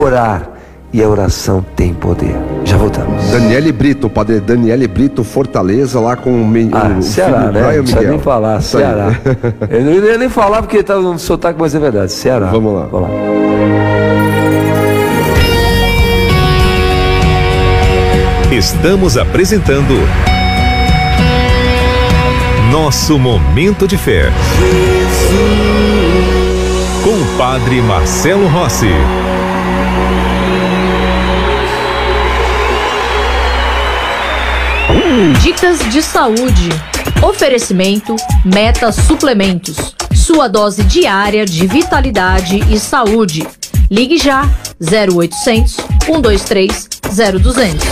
Orar, e a oração tem poder. Já voltamos. Daniele Brito, padre Daniele Brito, Fortaleza, lá com o Ceará, filho né? Brian Não precisa Miguel. nem falar, Ceará. Eu não ia nem falar porque tá no sotaque, mas é verdade, Ceará. Vamos lá. Vamos lá. Estamos apresentando Nosso Momento de Fé. Com o padre Marcelo Rossi. Dicas de saúde. Oferecimento Meta Suplementos. Sua dose diária de vitalidade e saúde. Ligue já 0800 123 0200.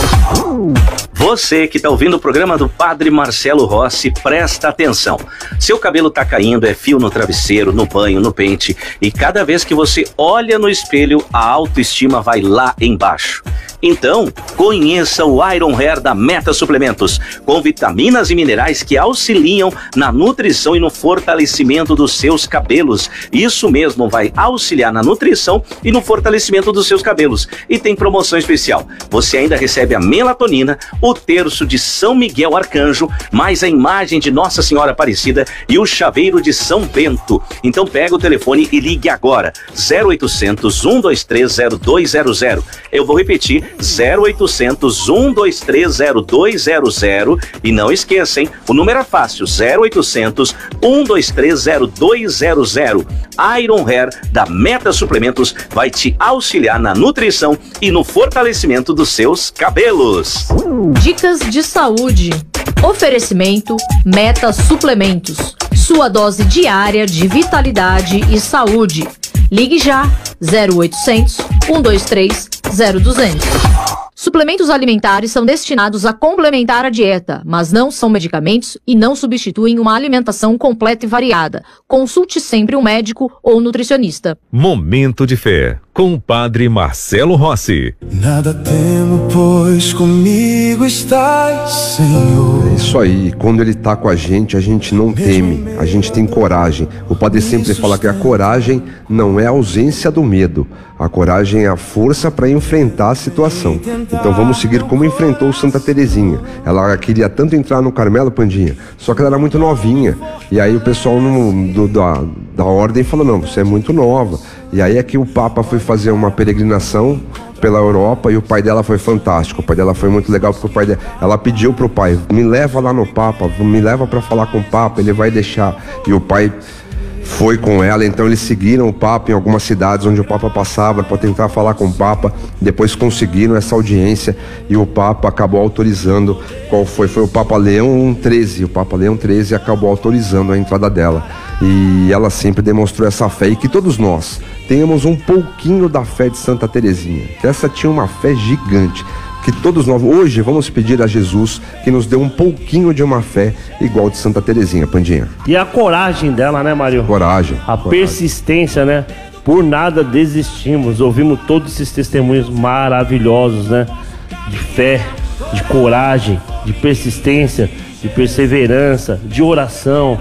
Você que está ouvindo o programa do Padre Marcelo Rossi, presta atenção. Seu cabelo está caindo, é fio no travesseiro, no banho, no pente. E cada vez que você olha no espelho, a autoestima vai lá embaixo. Então, conheça o Iron Hair da Meta Suplementos, com vitaminas e minerais que auxiliam na nutrição e no fortalecimento dos seus cabelos. Isso mesmo, vai auxiliar na nutrição e no fortalecimento dos seus cabelos. E tem promoção especial. Você ainda recebe a melatonina, o terço de São Miguel Arcanjo, mais a imagem de Nossa Senhora Aparecida e o chaveiro de São Bento. Então pega o telefone e ligue agora, 0800 123 0200. Eu vou repetir, 0800 123 0200. E não esqueça, hein? O número é fácil, 0800 123 0200. Iron Hair da Meta Suplementos vai te auxiliar na nutrição e no fortalecimento dos seus cabelos. Dicas de saúde. Oferecimento Meta Suplementos. Sua dose diária de vitalidade e saúde. Ligue já 0800 123 0200. Suplementos alimentares são destinados a complementar a dieta, mas não são medicamentos e não substituem uma alimentação completa e variada. Consulte sempre um médico ou nutricionista. Momento de Fé, com o padre Marcelo Rossi. Nada temo, pois comigo estás, Senhor. É isso aí, quando ele tá com a gente não teme, a gente tem coragem. O padre sempre fala que a coragem não é a ausência do medo, a coragem é a força para enfrentar a situação. Então vamos seguir como enfrentou Santa Terezinha. Ela queria tanto entrar no Carmelo, Pandinha, só que ela era muito novinha. E aí o pessoal da ordem falou, não, você é muito nova. E aí é que o Papa foi fazer uma peregrinação pela Europa e o pai dela foi fantástico. O pai dela foi muito legal porque ela pediu pro pai, me leva lá no Papa, me leva para falar com o Papa, ele vai deixar. E o pai foi com ela, então eles seguiram o Papa em algumas cidades onde o Papa passava para tentar falar com o Papa. Depois conseguiram essa audiência e o Papa acabou autorizando. Qual foi? Foi o Papa Leão XIII. O Papa Leão XIII acabou autorizando a entrada dela. E ela sempre demonstrou essa fé, e que todos nós tenhamos um pouquinho da fé de Santa Terezinha. Essa tinha uma fé gigante. Que todos nós hoje vamos pedir a Jesus que nos dê um pouquinho de uma fé igual de Santa Terezinha, Pandinha. E a coragem dela, né, Mário? Coragem. Persistência, né? Por nada desistimos. Ouvimos todos esses testemunhos maravilhosos, né? De fé, de coragem, de persistência, de perseverança, de oração,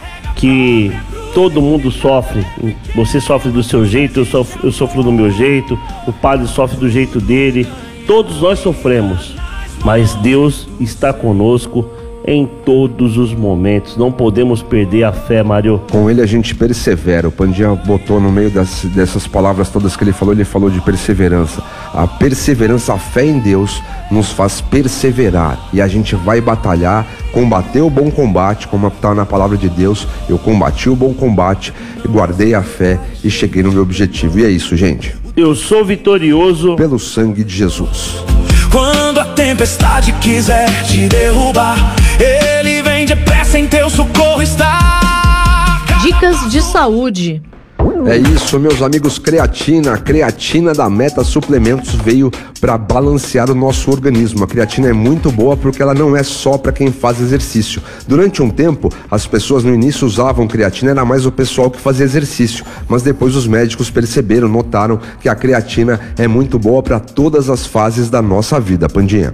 que todo mundo sofre. Você sofre do seu jeito, eu sofro do meu jeito, o padre sofre do jeito dele. Todos nós sofremos, mas Deus está conosco em todos os momentos. Não podemos perder a fé, Mário. Com ele a gente persevera. O Pandinha botou no meio dessas palavras todas que ele falou de perseverança. A perseverança, a fé em Deus nos faz perseverar. E a gente vai batalhar, combater o bom combate, como está na palavra de Deus. Eu combati o bom combate, guardei a fé e cheguei no meu objetivo. E é isso, gente. Eu sou vitorioso pelo sangue de Jesus. Quando a tempestade quiser te derrubar, ele vem depressa em teu socorro está. Dicas de saúde. É isso, meus amigos. A creatina da Meta Suplementos veio para balancear o nosso organismo. A creatina é muito boa porque ela não é só para quem faz exercício. Durante um tempo, as pessoas no início usavam creatina, era mais o pessoal que fazia exercício, mas depois os médicos perceberam, notaram que a creatina é muito boa para todas as fases da nossa vida, Pandinha.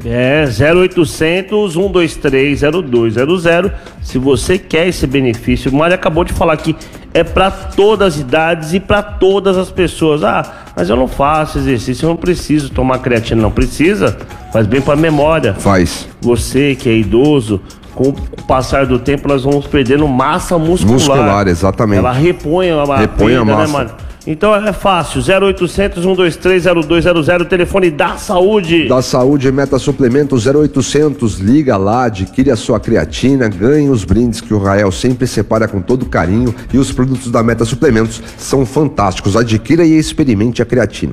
0800 123 0200. Se você quer esse benefício, o Mário acabou de falar que é para todas as idades e para todas as pessoas. Mas eu não faço exercício, eu não preciso tomar creatina. Não precisa, faz bem pra memória. Faz. Você que é idoso, com o passar do tempo nós vamos perdendo massa muscular. Muscular, exatamente. Ela repõe a Repõe a perda, massa. né, mano? Então é fácil, 0800 123 0200, telefone da saúde. Da Saúde Meta Suplementos 0800, liga lá, adquire a sua creatina, ganhe os brindes que o Rael sempre separa com todo carinho, e os produtos da Meta Suplementos são fantásticos. Adquira e experimente a creatina.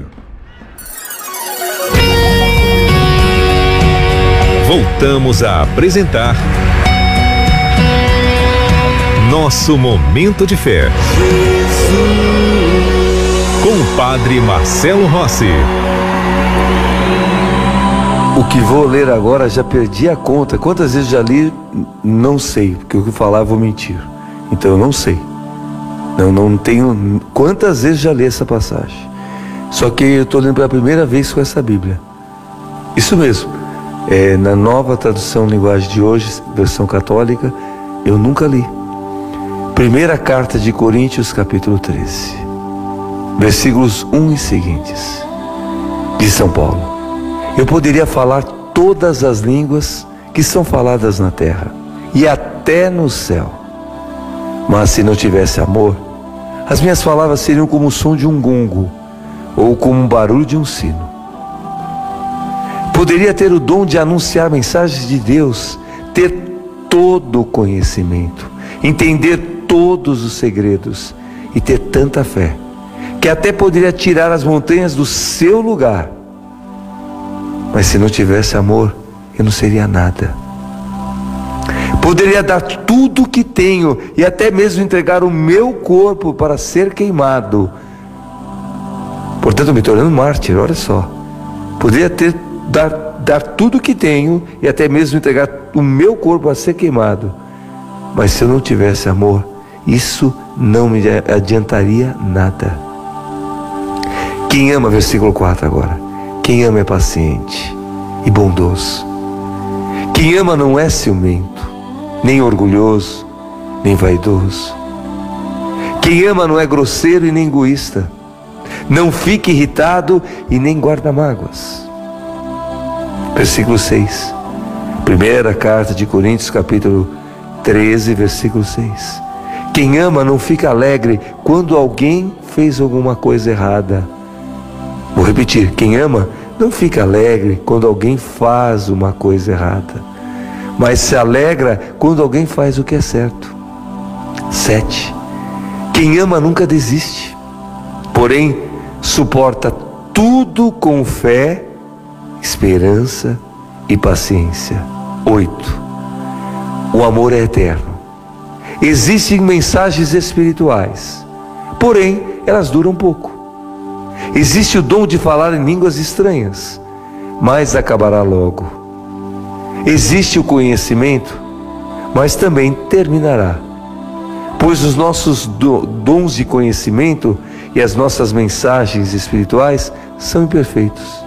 Voltamos a apresentar Nosso Momento de Fé. Com o Padre Marcelo Rossi. O que vou ler agora, já perdi a conta. Quantas vezes já li, não sei, porque o que eu falar eu vou mentir. Então eu não sei. Não tenho. Quantas vezes já li essa passagem? Só que eu estou lendo pela primeira vez com essa Bíblia. Isso mesmo. Na nova tradução linguagem de hoje, versão católica, eu nunca li. Primeira carta de Coríntios, capítulo 13. Versículos 1 e seguintes, de São Paulo. Eu poderia falar todas as línguas que são faladas na terra e até no céu, mas se não tivesse amor, as minhas palavras seriam como o som de um gongo ou como um barulho de um sino. Poderia ter o dom de anunciar mensagens de Deus, ter todo o conhecimento, entender todos os segredos e ter tanta fé que até poderia tirar as montanhas do seu lugar. Mas se não tivesse amor, eu não seria nada. Poderia dar tudo o que tenho e até mesmo entregar o meu corpo para ser queimado. Portanto, me tornando mártir, olha só. Poderia dar tudo o que tenho e até mesmo entregar o meu corpo para ser queimado. Mas se eu não tivesse amor, isso não me adiantaria nada. Quem ama, versículo 4 agora. Quem ama é paciente e bondoso. Quem ama não é ciumento, nem orgulhoso, nem vaidoso. Quem ama não é grosseiro e nem egoísta. Não fica irritado e nem guarda mágoas. Versículo 6. Primeira carta de Coríntios, capítulo 13, versículo 6. Quem ama não fica alegre quando alguém fez alguma coisa errada. Vou repetir, quem ama não fica alegre quando alguém faz uma coisa errada, mas se alegra quando alguém faz o que é certo. 7. Quem ama nunca desiste, porém suporta tudo com fé, esperança e paciência. 8. O amor é eterno. Existem mensagens espirituais, porém elas duram pouco. Existe o dom de falar em línguas estranhas, mas acabará logo. Existe o conhecimento, mas também terminará. Pois os nossos dons de conhecimento e as nossas mensagens espirituais são imperfeitos.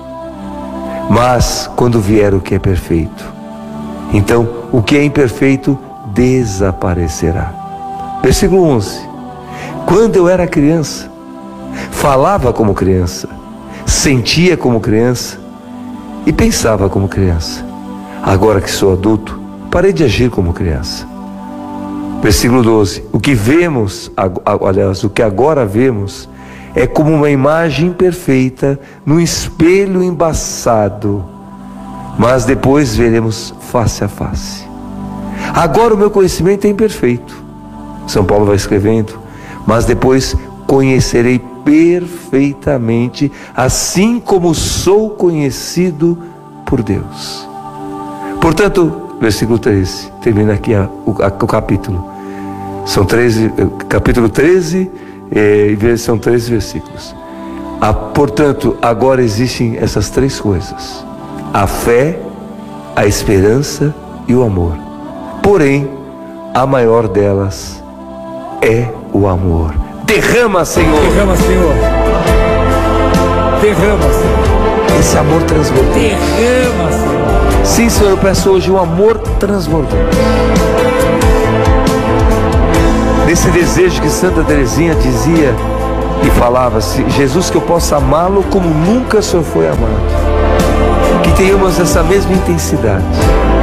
Mas quando vier o que é perfeito, então o que é imperfeito desaparecerá. Versículo 11. Quando eu era criança, falava como criança, sentia como criança e pensava como criança. Agora que sou adulto, parei de agir como criança. Versículo 12. O que vemos, aliás, o que agora vemos é como uma imagem perfeita num espelho embaçado, mas depois veremos face a face. Agora o meu conhecimento é imperfeito, São Paulo vai escrevendo, mas depois conhecerei perfeitamente, assim como sou conhecido por Deus. Portanto, versículo 13, termina aqui o capítulo. São 13, capítulo 13, são 13 versículos. Portanto, agora existem essas três coisas: a fé, a esperança e o amor. Porém, a maior delas é o amor. Derrama, Senhor. Derrama, Senhor. Derrama, Senhor. Esse amor transbordante. Derrama, Senhor. Sim, Senhor, eu peço hoje um amor transbordante. Nesse desejo que Santa Teresinha dizia e falava: Jesus, que eu possa amá-lo como nunca o Senhor foi amado. Que tenhamos essa mesma intensidade